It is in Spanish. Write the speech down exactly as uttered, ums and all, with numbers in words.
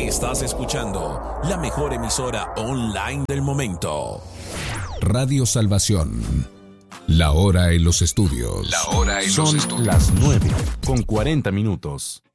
Estás escuchando la mejor emisora online del momento. Radio Salvación. La hora en los estudios. La hora en Son los estudios. las nueve con cuarenta minutos.